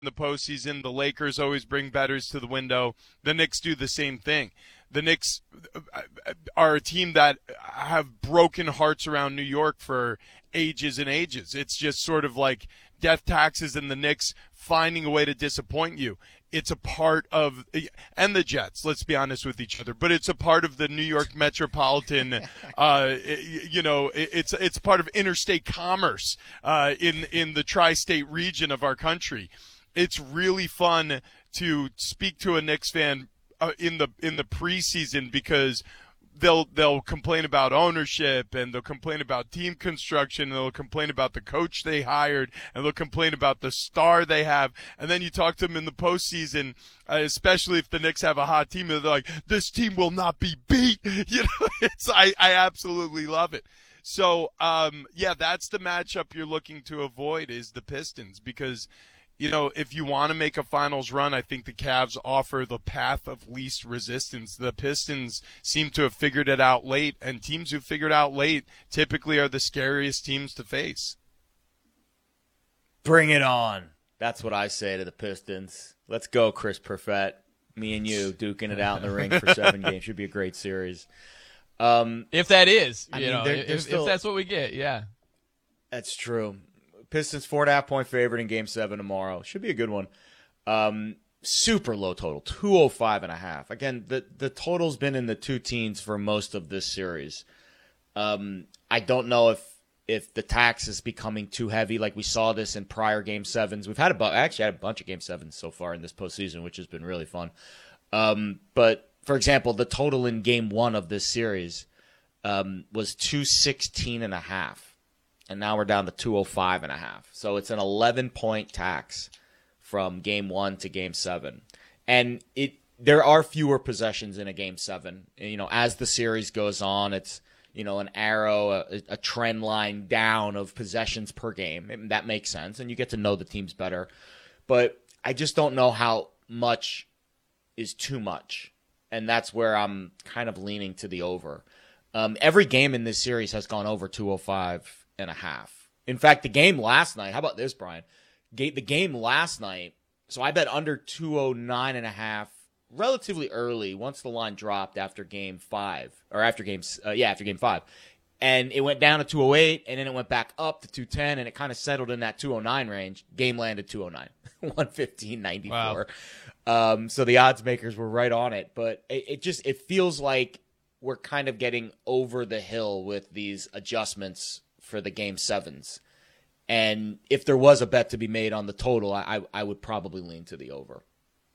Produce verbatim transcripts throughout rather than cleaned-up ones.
the postseason. The Lakers always bring bettors to the window. The Knicks do the same thing. The Knicks are a team that have broken hearts around New York for ages and ages. It's just sort of like death taxes and the Knicks finding a way to disappoint you. It's a part of, and the Jets, let's be honest with each other, but it's a part of the New York metropolitan, uh, you know, it's it's part of interstate commerce uh, in, in the tri-state region of our country. It's really fun to speak to a Knicks fan uh, in the in the preseason because they'll they'll complain about ownership and they'll complain about team construction and they'll complain about the coach they hired and they'll complain about the star they have. And then you talk to them in the postseason, uh, especially if the Knicks have a hot team, and they're like, this team will not be beat. You know, it's I, I absolutely love it. So, um, yeah, that's the matchup you're looking to avoid is the Pistons because – you know, if you want to make a finals run, I think the Cavs offer the path of least resistance. The Pistons seem to have figured it out late, and teams who figured out late typically are the scariest teams to face. Bring it on. That's what I say to the Pistons. Let's go, Chris Perfett. Me and you duking it out in the ring for seven games. Should be a great series. Um, if that is, you I mean, know, they're, if, they're still, if that's what we get, yeah. That's true. Pistons four and a half point favorite in game seven tomorrow. Should be a good one. Um, super low total, two oh five and a half. Again, the, the total's been in the two teens for most of this series. Um, I don't know if, if the tax is becoming too heavy. Like we saw this in prior game sevens. We've had a bu- actually had a bunch of game sevens so far in this postseason, which has been really fun. Um, but for example, the total in game one of this series, um, was two sixteen and a half. And now we're down to two oh five and a half. So it's an eleven point tax from game one to game seven. And it there are fewer possessions in a game seven. You know, as the series goes on, it's, you know, an arrow, a, a trend line down of possessions per game. And that makes sense. And you get to know the teams better. But I just don't know how much is too much. And that's where I'm kind of leaning to the over. Um, every game in this series has gone over two oh five and a half. In fact, the game last night, how about this, Brian? The game last night, so I bet under two oh nine and a half relatively early once the line dropped after game five, or after game, uh, yeah, after game five. And it went down to two oh eight, and then it went back up to two ten, and it kind of settled in that two oh nine range. Game landed two oh nine, one fifteen ninety-four. Wow. Um, so the odds makers were right on it, but it, it just, it feels like we're kind of getting over the hill with these adjustments for the game sevens. And if there was a bet to be made on the total, I, I would probably lean to the over.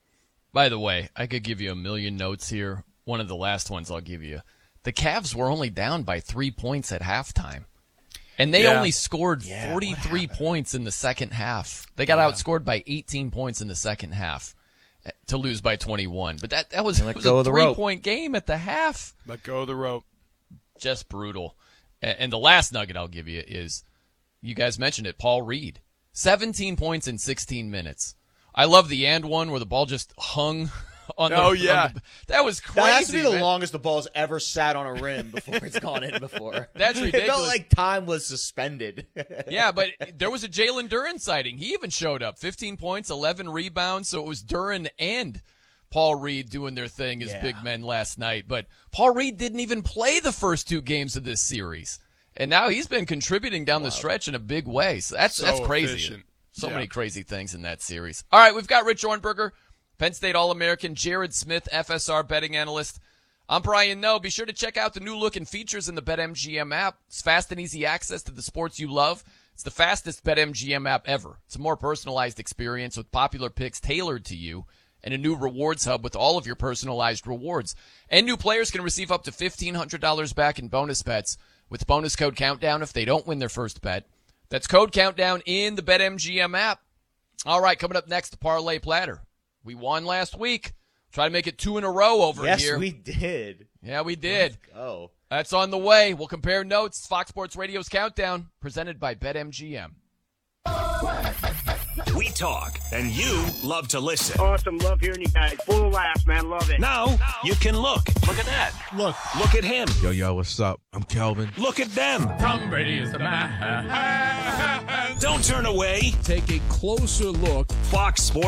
By the way, I could give you a million notes here. One of the last ones I'll give you. The Cavs were only down by three points at halftime. And they yeah. only scored yeah, forty-three points in the second half. They got yeah. outscored by eighteen points in the second half to lose by twenty-one. But that, that was, it was a three-point game at the half. Let go of the rope. Just brutal. And the last nugget I'll give you is, you guys mentioned it, Paul Reed. seventeen points in sixteen minutes. I love the and one where the ball just hung on the... Oh, yeah. On the, that was crazy, That has to be the man. longest the ball's ever sat on a rim before it's gone in before. That's ridiculous. It felt like time was suspended. Yeah, but there was a Jalen Duren sighting. He even showed up. fifteen points, eleven rebounds, so it was Duren and Paul Reed doing their thing as yeah. big men last night. But Paul Reed didn't even play the first two games of this series. And now he's been contributing down wow. the stretch in a big way. So that's so that's crazy. Efficient. So yeah. many crazy things in that series. All right, we've got Rich Ornberger, Penn State All-American, Jared Smith, F S R betting analyst. I'm Brian Noe. Be sure to check out the new look and features in the BetMGM app. It's fast and easy access to the sports you love. It's the fastest BetMGM app ever. It's a more personalized experience with popular picks tailored to you, and a new rewards hub with all of your personalized rewards. And new players can receive up to fifteen hundred dollars back in bonus bets with bonus code Countdown if they don't win their first bet. That's code Countdown in the BetMGM app. All right, coming up next, the Parlay Platter. We won last week. Try to make it two in a row over yes, here. Yes, we did. Yeah, we did. Let's go. That's on the way. We'll compare notes. Fox Sports Radio's Countdown, presented by BetMGM. We talk, and you love to listen. Awesome. Love hearing you guys. Full of laughs, man. Love it. Now, now you can look. Look at that. Look. Look at him. Yo, yo, what's up? I'm Kelvin. Look at them. Tom Brady is the man. Don't turn away. Take a closer look. Fox Sports